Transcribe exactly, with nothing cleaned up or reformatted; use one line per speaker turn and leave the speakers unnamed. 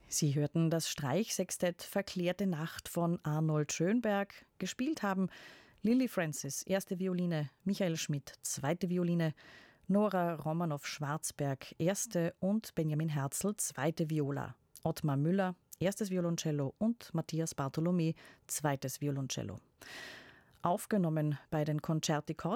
Sie hörten das Streichsextett Verklärte Nacht von Arnold Schönberg. Gespielt haben Lily Francis, erste Violine, Michael Schmidt, zweite Violine, Nora Romanow-Schwarzberg, erste und Benjamin Herzl, zweite Viola, Ottmar Müller, erstes Violoncello und Matthias Bartholomä, zweites Violoncello. Aufgenommen bei den Concerti Cor